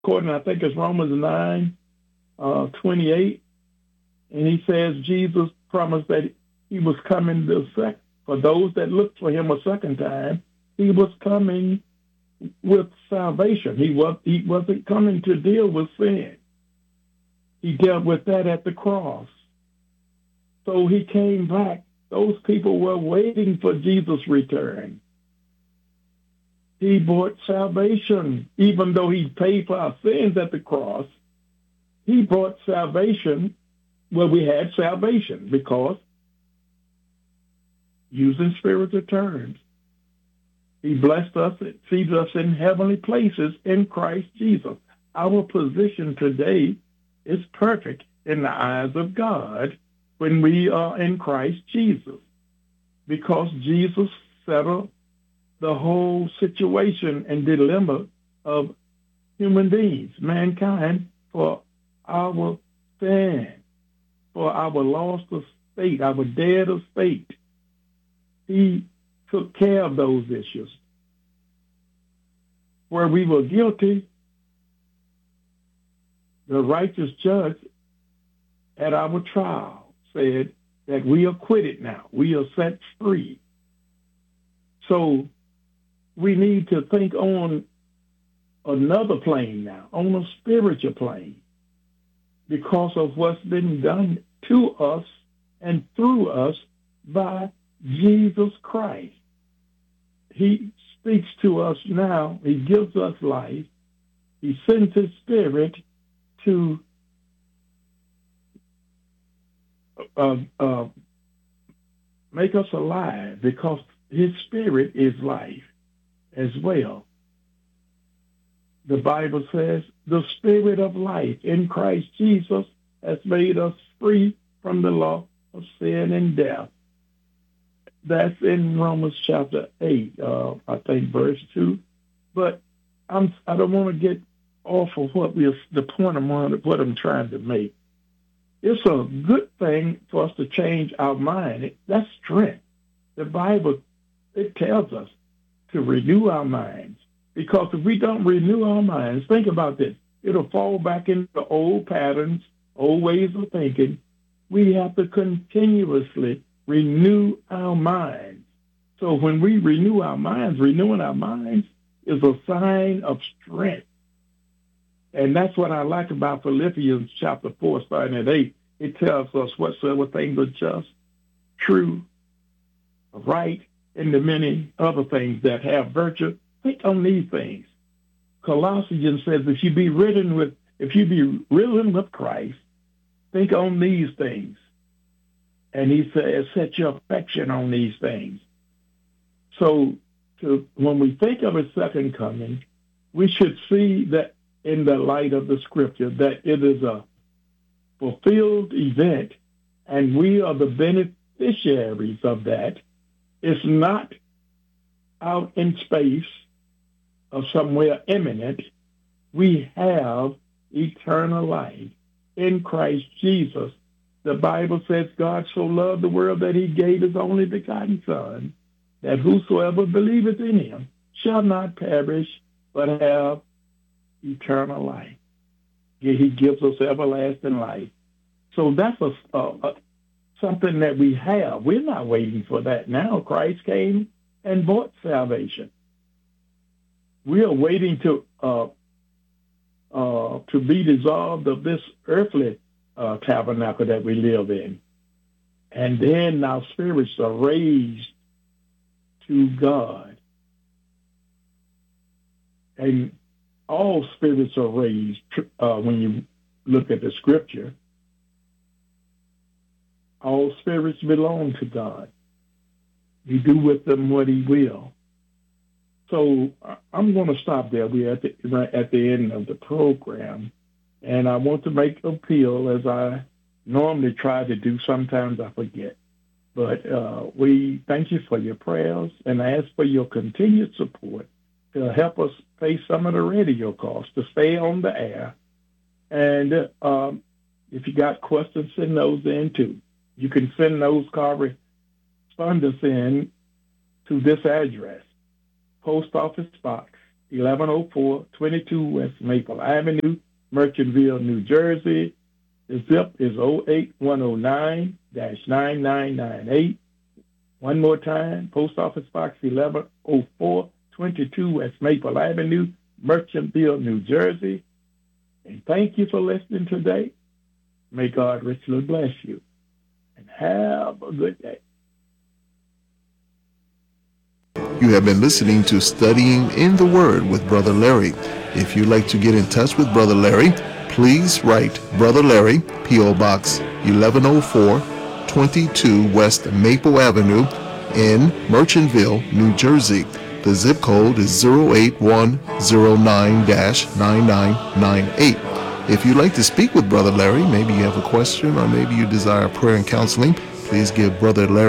according, I think it's Romans 9, 28, and he says Jesus promised that he was coming for those that looked for him a second time. He was coming with salvation. He wasn't coming to deal with sin. He dealt with that at the cross. So he came back. Those people were waiting for Jesus' return. He brought salvation. Even though he paid for our sins at the cross, he brought salvation. Well, we had salvation because, using spiritual terms, he blessed us, seated us in heavenly places in Christ Jesus. Our position today is perfect in the eyes of God when we are in Christ Jesus, because Jesus settled the whole situation and dilemma of human beings, mankind, for our sin, for our lost estate, our dead estate. He took care of those issues. Where we were guilty, the righteous judge at our trial said that we are acquitted now. We are set free. So we need to think on another plane now, on a spiritual plane, because of what's been done to us and through us by Jesus Christ. He speaks to us now. He gives us life. He sends his spirit to make us alive, because his spirit is life as well. The Bible says the spirit of life in Christ Jesus has made us free from the law of sin and death. That's in Romans chapter 8, I think verse 2. But I don't want to get off of the point of what I'm trying to make. It's a good thing for us to change our mind. That's strength. The Bible, it tells us to renew our minds. Because if we don't renew our minds, think about this, it'll fall back into old patterns, old ways of thinking. We have to continuously renew our minds. So when we renew our minds, renewing our minds is a sign of strength. And that's what I like about Philippians chapter 4, starting at 8. It tells us whatsoever things are just, true, right, and the many other things that have virtue. Think on these things. Colossians says, if you be ridden with Christ, think on these things. And he says, set your affection on these things. So when we think of his second coming, we should see that in the light of the scripture, that it is a fulfilled event, and we are the beneficiaries of that. It's not out in space or somewhere imminent. We have eternal life in Christ Jesus. The Bible says God so loved the world that he gave his only begotten Son, that whosoever believeth in him shall not perish, but have eternal life. He gives us everlasting life. So that's something that we have. We're not waiting for that now. Christ came and brought salvation. We are waiting to be dissolved of this earthly tabernacle that we live in. And then our spirits are raised to God. And all spirits are raised when you look at the scripture. All spirits belong to God. He do with them what he will. So I'm going to stop there. We're at the end of the program. And I want to make an appeal, as I normally try to do. Sometimes I forget. But we thank you for your prayers and ask for your continued support to help us pay some of the radio costs to stay on the air. And if you got questions, send those in too. You can send those correspondence in to this address, Post Office Box 1104 22 West Maple Avenue, Merchantville, New Jersey. The zip is 08109-9998. One more time, Post Office Box 1104 22 West Maple Avenue, Merchantville, New Jersey. And thank you for listening today. May God richly bless you. And have a good day. You have been listening to Studying in the Word with Brother Larry. If you'd like to get in touch with Brother Larry, please write Brother Larry, P.O. Box 1104, 22 West Maple Avenue in Merchantville, New Jersey. The zip code is 08109-9998. If you'd like to speak with Brother Larry, maybe you have a question or maybe you desire prayer and counseling, please give Brother Larry